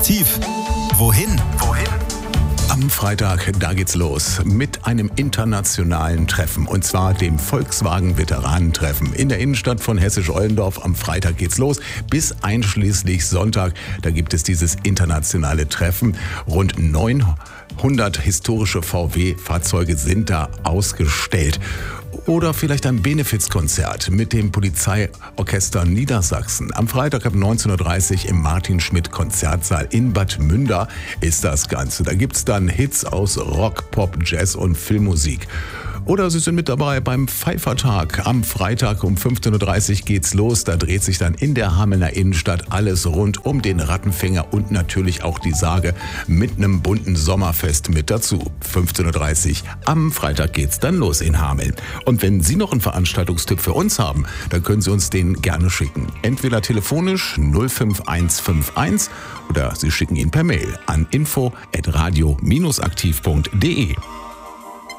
Tief. Wohin? Am Freitag, da geht's los mit einem internationalen Treffen, und zwar dem Volkswagen-Veteranentreffen in der Innenstadt von Hessisch-Ollendorf. Am Freitag geht's los bis einschließlich Sonntag. Da gibt es dieses internationale Treffen. Rund 900 historische VW-Fahrzeuge sind da ausgestellt. Oder vielleicht ein Benefizkonzert mit dem Polizeiorchester Niedersachsen. Am Freitag ab 19.30 Uhr im Martin-Schmidt-Konzertsaal in Bad Münder ist das Ganze. Da gibt's dann Hits aus Rock, Pop, Jazz und Filmmusik. Oder Sie sind mit dabei beim Pfeiffertag. Am Freitag um 15.30 Uhr geht's los. Da dreht sich dann in der Hamelner Innenstadt alles rund um den Rattenfänger und natürlich auch die Sage mit einem bunten Sommerfest mit dazu. 15.30 Uhr am Freitag geht's dann los in Hameln. Und wenn Sie noch einen Veranstaltungstipp für uns haben, dann können Sie uns den gerne schicken. Entweder telefonisch 05151 oder Sie schicken ihn per Mail an info@radio-aktiv.de.